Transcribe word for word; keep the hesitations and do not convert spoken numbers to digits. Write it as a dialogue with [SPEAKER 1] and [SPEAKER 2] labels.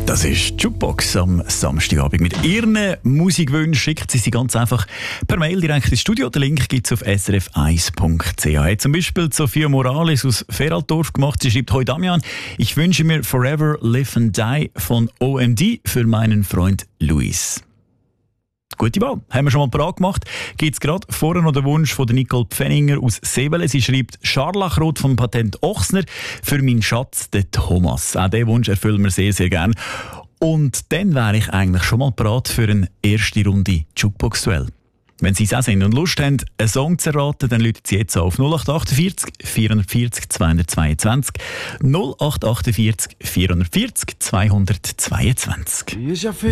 [SPEAKER 1] Das ist Jukebox am Samstagabend. Mit Ihren Musikwünschen schickt sie sie ganz einfach per Mail direkt ins Studio. Den Link gibt es auf s r f eins punkt c h. Hat zum Beispiel Sophia Morales aus Feraldorf gemacht. Sie schreibt: Hoi Damian, ich wünsche mir Forever Live and Die von O M D für meinen Freund Luis. Gute Wahl. Haben wir schon mal parat gemacht. Gibt es gerade vorher noch den Wunsch von der Nicole Pfenninger aus Sebele. Sie schreibt: Scharlachrot vom Patent Ochsner für meinen Schatz, den Thomas. Auch diesen Wunsch erfüllen wir sehr, sehr gerne. Und dann wäre ich eigentlich schon mal parat für eine erste Runde Jukebox-Duell. Wenn Sie es auch sind und Lust haben, einen Song zu erraten, dann läutet Sie jetzt auf null acht achtundvierzig vierundvierzig zweihundertzweiundzwanzig null acht achtundvierzig vierundvierzig zweihundertzweiundzwanzig.